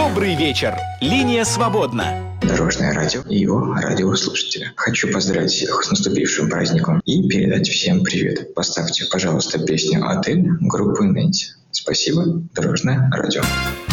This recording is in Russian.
Добрый вечер. Линия свободна. Дорожное радио и его радиослушатели. Хочу поздравить всех с наступившим праздником и передать всем привет. Поставьте, пожалуйста, песню «Отель» группы Нэнси. Спасибо, Дорожное радио.